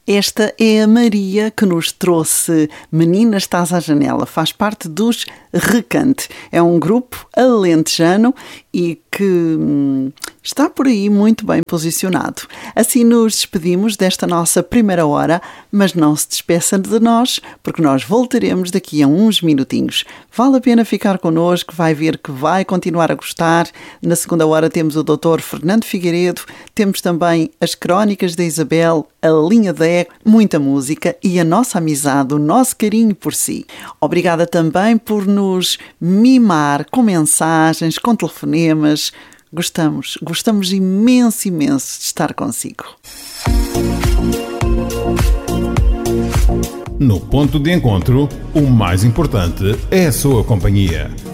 Esta é a Maria que nos trouxe Menina Estás à Janela. Faz parte dos Recante. É um grupo alentejano e que está por aí muito bem posicionado. Assim nos despedimos desta nossa primeira hora, mas não se despeça de nós, porque nós voltaremos daqui a uns minutinhos. Vale a pena ficar connosco, vai ver que vai continuar a gostar. Na segunda hora temos o Dr. Fernando Figueiredo, temos também as Crónicas da Isabel, a Linha da Eco, muita música e a nossa amizade, o nosso carinho por si. Obrigada também por nos mimar com mensagens, com telefonemas. Gostamos imenso de estar consigo. No ponto de encontro, o mais importante é a sua companhia.